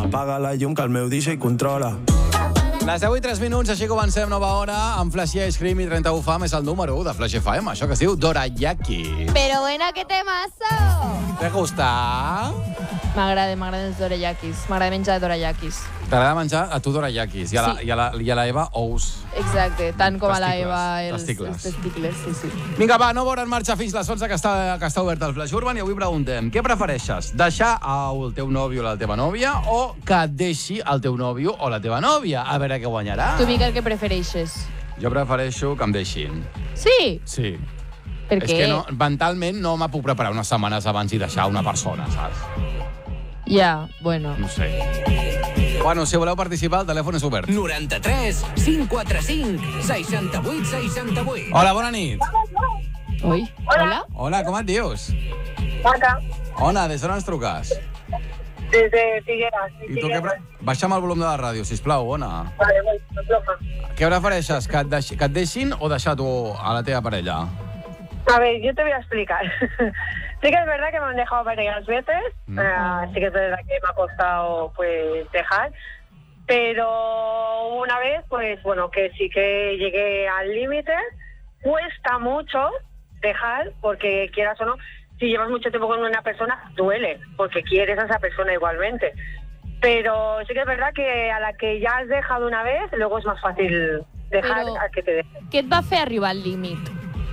Apaga la llum que el meu DJ controla. Les 10 i 3 minuts, així comencem nova hora amb Flash Ice Cream i 31 Fam és el número 1 de Flash FM, això que es diu Dorayaki. Pero bueno, ¿qué temazo? ¿Te gusta? M'agraden els dorayakis. M'agrada menjar dorayakis. T'agrada menjar a tu Dorayakis i a la Eva ous. Exacte, tant com a la Eva els testicles. Sí. Vinga, va, no veure en marxa fins les 11 que està obert el Flash Urban i avui preguntem, què prefereixes? Deixar el teu nòvio o la teva nòvia o que et deixi el teu nòvio o la teva nòvia? A veure què guanyarà. Tu, Miquel, què prefereixes? Jo prefereixo que em deixin. Sí? Sí. Per què? És que no, mentalment no me puc preparar unes setmanes abans i deixar una persona, saps? Ja, bueno. No sé. Bueno, si voleu participar, el telèfon és obert. 93 545 68 68. Hola, bona nit. Ui, hola. Hola, com et dius? Marta, Ona, des d'on ens truques? des de Figueres. I tu què baixa'm el volum de la ràdio, sisplau, Ona. Vale, muy floja. Què prefereixes, que et deixin o deixar tu a la teva parella? A ver, yo te voy a explicar. Sí que es verdad que me han dejado varias veces, sí que es verdad que me ha costado pues dejar, pero una vez pues bueno, que sí que llegué al límite. Cuesta mucho dejar, porque quieras o no, si llevas mucho tiempo con una persona, duele, porque quieres a esa persona igualmente. Pero sí que es verdad que a la que ya has dejado una vez, luego es más fácil dejar a que te dejen. Què et va fer arribar al límit?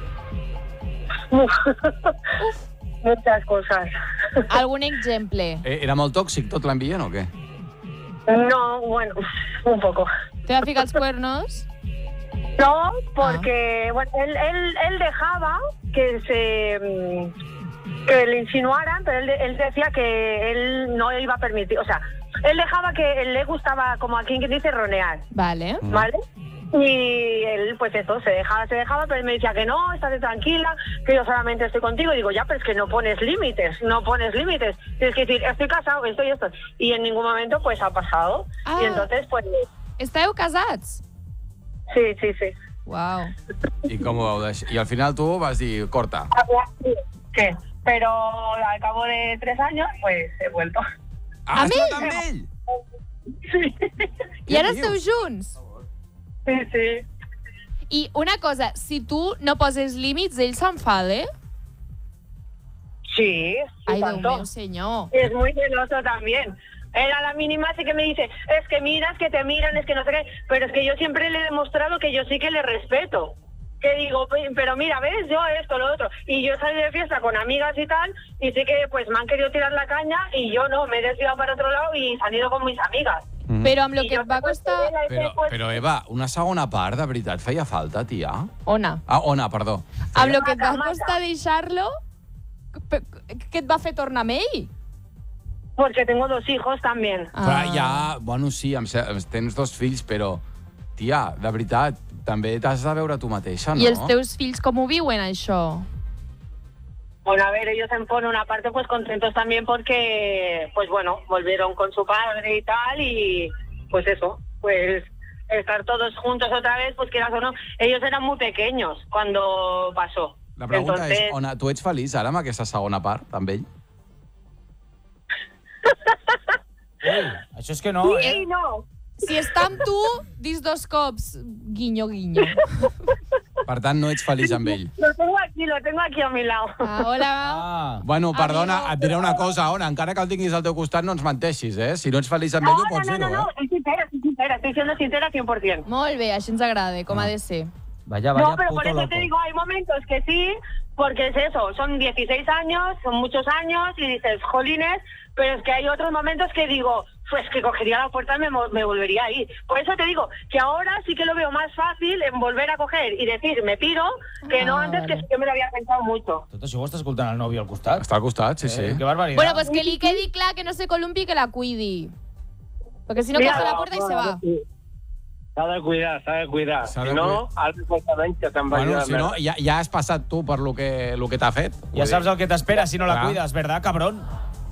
Muchas cosas. Algun exemple? Era molt tòxic tot l'ambient o què? No, bueno, un poco. ¿Te va a ficar els cuernos? No, porque bueno, él dejaba que le insinuaran, pero él decía que él no iba a permitir, o sea, él dejaba que él le gustaba, como aquí quien dice, ronear. Vale. ¿Vale? Y él, pues eso, se dejaba, pero él me decía que no, estate tranquila, que yo solamente estoy contigo. Y digo, ya, pero es que no pones límites. Tienes que decir, estoy casado, esto y esto. Y en ningún momento, pues, ha pasado. Y entonces, pues... Esteu casats? Sí. Wow. I com ho vau deixar? I al final tu vas dir, corta. ¿Qué? Pero al cabo de 3 años, pues, he vuelto. Ah, has estat amb ell? Sí. I ara esteu junts? Sí. I una cosa, si tu no poses límits, ell s'enfada, eh? Sí. Ai, tanto. Déu meu senyor. Es muy celoso también. Él a la mínima sí que me dice, es que miras, que te miran, es que no sé qué. Pero es que yo siempre le he demostrado que yo sí que le respeto. Que digo, pero mira, ¿ves? Yo esto, lo otro. Y yo salí de fiesta con amigas y tal, y sí que pues me han querido tirar la caña, y yo no, me he desviado para otro lado y he salido con mis amigas. Però amb el que et va costar... Però Eva, una segona part, de veritat, feia falta, tia? Ona. Ona, perdó. Amb el que et va costar deixar-lo, què et va fer tornar amb ell? Porque tengo 2 hijos también. Però ja, bueno, sí, tens 2 fills, però, tia, de veritat, també t'has de veure tu mateixa, no? I els teus fills com ho viuen, això? Bueno, a ver, ellos por una parte pues contentos también porque, pues bueno, volvieron con su padre y tal, y pues eso, pues estar todos juntos otra vez, pues quieras o no, ellos eran muy pequeños cuando pasó. La pregunta Entonces... és, Ona, tu ets feliç ara amb aquesta segona part, amb ell? Això és que no, eh? Sí, no. Si està amb tu, dis 2 cops, guinyo, guinyo. Per tant, no ets feliç amb ell. Lo tengo aquí a mi lado. Hola. Bueno, perdona, et diré una cosa, Ona, encara que el tinguis al teu costat, no ens menteixis, eh? Si no ets feliç amb ell, ho pots dir-ho, No, soy sincera, estoy siendo sincera 100%. Molt bé, així ens agrada, com ha de ser. Vaya, No, pero puto por eso loco. te digo, hay momentos que sí, porque es eso, son 16 años, son muchos años, y dices, jolines, pero es que hay otros momentos que digo, pues que cogería la puerta y me volvería a ir. Por eso te digo que ahora sí que lo veo más fácil en volver a coger y decir, me piro, que no antes, que sí que me lo había pensado mucho. Tot això ho està escoltant el nòvio al costat? Està al costat, sí, sí. Que barbaritat. Bueno, pues que li quedi clar que no se columpi i que la cuidi. Porque si no, coge la puerta y se va. S'ha de cuidar. S'ha de Si no, cuidar. altres costaments que te'n vagi Bueno, si no, ja has passat tu per lo que t'ha fet. Ja saps el que t'espera si no la Clar. cuides, ¿verdad, cabrón?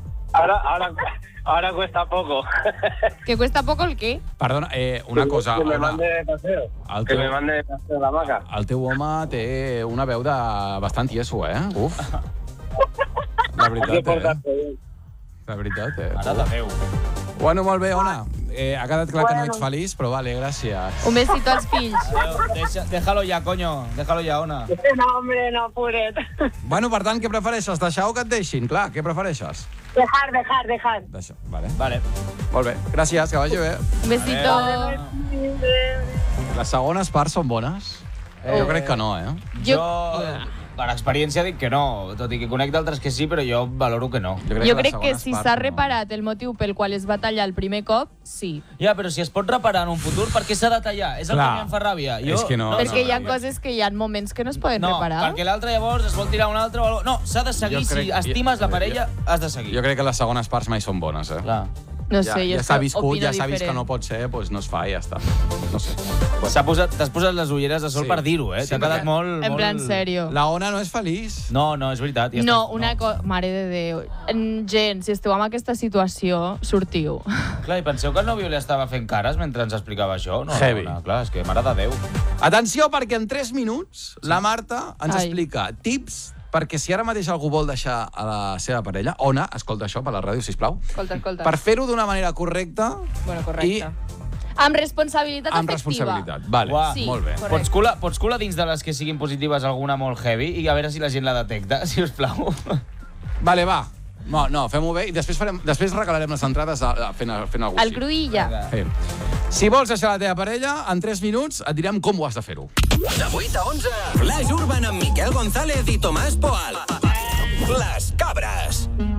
Ahora cuesta poco. ¿Que cuesta poco el qué? Perdona, una cosa. Que me Ona, mande de paseo. El Que teu- me mande de paseo la vaca. el teu home té una veu de bastant tieso, eh? Uf. La Hay que veritat, portar-te bé. La veritat, Mare de Déu. Bueno, molt bé, Ona. Ha quedat clar que no ets feliç, però vale, gràcies. Un besito als fills. Déjalo ya, coño. Déjalo ya, Ona. No, hombre, no, pobret. Bueno, per tant, què prefereixes? Deixar o que et deixin? Clar, què prefereixes? Dejar. Deixar, vale. Vale. Molt bé, gràcies, que vagi bé. Un besito. Les segones parts són bones? Jo crec que no, Jo, per experiència, dic que no. Tot i que conec d'altres que sí, però jo valoro que no. Jo les crec que segones si parts s'ha no. reparat el motiu pel qual es va tallar el primer cop, sí. Ja, però si es pot reparar en un futur, per què s'ha de tallar? És el Clar. que a mi em fa ràbia. És que no. Perquè hi ha coses que hi ha moments que no es poden No, reparar. perquè l'altre llavors es vol tirar un altre... No, s'ha de seguir. Jo crec- Si estimes la parella, has de seguir. Jo crec que les segones parts mai són bones, Clar. No sé, jo ja és s'ha que viscut, opino ja s'ha vist que diferent. no pot ser, doncs no es fa i ja està. No sé. T'has posat les ulleres de sol Sí. per dir-ho, eh? Sí, T'ha quedat perquè- molt... En plan, sèrio. La Ona no és feliç. No, és veritat. Ja No, està. una cosa... Mare de Déu. Gent, si esteu en aquesta situació, sortiu. Clar, i penseu que el nòvio li estava fent cares mentre ens explicava això? No, Heavy. No, clar, és que mare de Déu. Atenció, perquè en 3 minuts la Marta ens Ai. explica tips perquè si ara mateix algú vol deixar a la seva parella, Ona, escolta això per la ràdio, sisplau, Escolta. per fer-ho d'una manera correcta Bueno, i correcte. Amb responsabilitat amb afectiva. responsabilitat. Vale, Uah. Sí, molt bé. correcte. Pots colar dins de les que siguin positives alguna molt heavy i a veure si la gent la detecta, si us plau. Vale, va. No, fem-ho bé i després regalarem les entrades fent alguna cosa El cruïlla. Sí. Si vols deixar la teva parella, en 3 minuts et direm com ho has de fer-ho. De 8 a 11, Flash Urban amb Miquel González i Tomàs Poal. Les cabres.